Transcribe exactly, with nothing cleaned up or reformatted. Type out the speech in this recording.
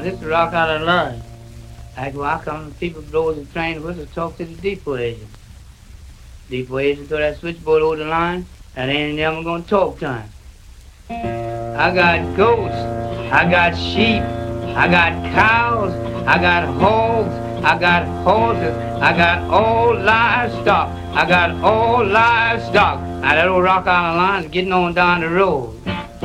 this is Rock Island Line. Like, well, how come people blow the train whistle talk to the depot agent? Depot agent throw that switchboard over the line, and they ain't never gonna talk to him. I got goats, I got sheep, I got cows, I got hogs, I got horses, I got all livestock, I got all livestock. Now that old Rock Island Line is getting on down the road.